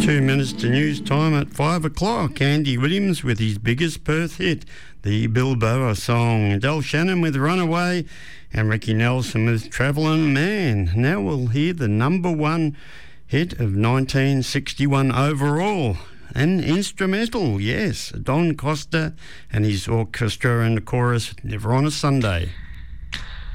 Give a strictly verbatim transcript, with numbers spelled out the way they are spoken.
Two minutes to news time at five o'clock. Andy Williams with his biggest Perth hit, the Bilboa song. Del Shannon with Runaway and Ricky Nelson with Travelling Man. Now we'll hear the number one hit of nineteen sixty-one overall. An instrumental, yes. Don Costa and his orchestra and the chorus, Never on a Sunday.